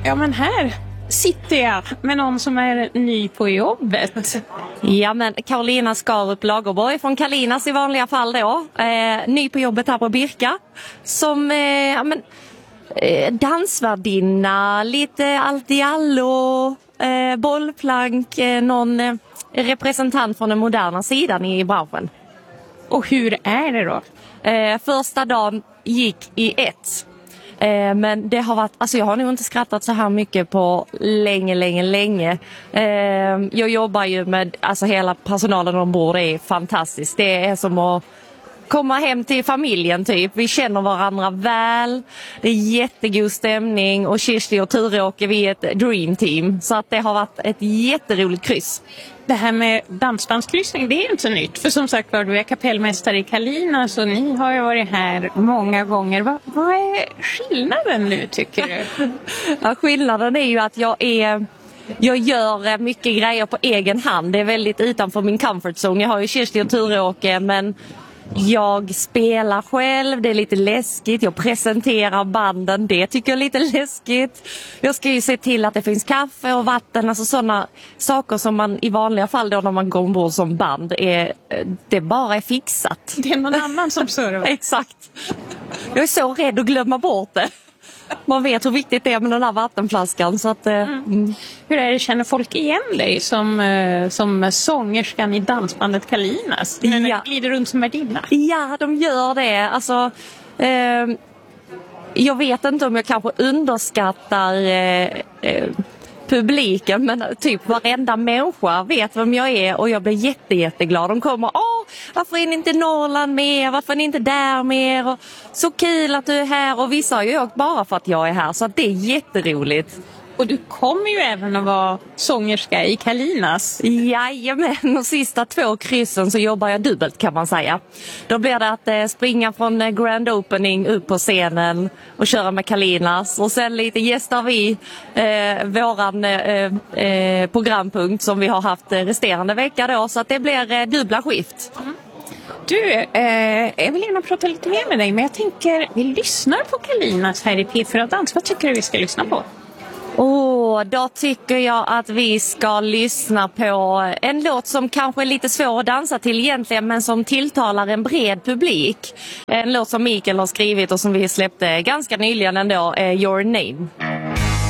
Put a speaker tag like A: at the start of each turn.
A: Ja, men här sitter jag med någon som är ny på jobbet.
B: Ja, men Carolina Skarup Lagerborg från Kalinas i vanliga fall då. Ny på jobbet här på Birka. Som dansvärdinna, lite allt i allo, bollplank, någon representant från den moderna sidan i branschen.
A: Och hur är det då?
B: Första dagen gick i ett. Men det har varit, alltså jag har nog inte skrattat så här mycket på länge. Jag jobbar ju med, alltså hela personalen ombord är fantastiskt. Det är som att komma hem till familjen typ. Vi känner varandra väl. Det är jättegod stämning och Kirsti och Ture-Åke, vi är ett dream team. Så att det har varit ett jätteroligt kryss.
A: Det här med dansbandskryssning, det är inte så nytt. För som sagt var, du är kapellmästare i Kalina, så ni har ju varit här många gånger. Vad är skillnaden nu, tycker du?
B: Ja, skillnaden är ju att jag gör mycket grejer på egen hand. Det är väldigt utanför min comfort zone. Jag har ju Kirsti och Ture-Åke, men jag spelar själv, det är lite läskigt. Jag presenterar banden, det tycker jag är lite läskigt. Jag ska ju se till att det finns kaffe och vatten, alltså sådana saker som man i vanliga fall då när man går ombord som band det bara är fixat.
A: Det är någon annan som servar.
B: Exakt. Jag är så rädd att glömma bort det. Man vet hur viktigt det är med den där vattenflaskan. Så att,
A: Hur är det, känner folk igen dig som sångerskan i dansbandet Kalinas?
B: Ja.
A: Glider runt som värdinna?
B: Ja, de gör det. Alltså, jag vet inte om jag kanske underskattar publiken, men typ varenda människa vet vem jag är och jag blir jätteglad. De kommer, varför är ni inte i Norrland mer? Varför är ni inte där mer? Och, så kul att du är här, och vissa har ju åkt bara för att jag är här, så att det är jätteroligt.
A: Och du kommer ju även att vara sångerska i Kalinas.
B: Jajamän, de sista 2 kryssen så jobbar jag dubbelt kan man säga. Då blir det att springa från Grand Opening upp på scenen och köra med Kalinas. Och sen lite gästar vi våran programpunkt som vi har haft resterande vecka då. Så att det blir dubbla skift.
A: Du, jag vill gärna prata lite mer med dig, men jag tänker, vi lyssnar på Kalinas här i P4 Dans. Vad tycker du vi ska lyssna på?
B: Då tycker jag att vi ska lyssna på en låt som kanske är lite svår att dansa till egentligen, men som tilltalar en bred publik. En låt som Mikael har skrivit och som vi släppte ganska nyligen ändå, Your Name.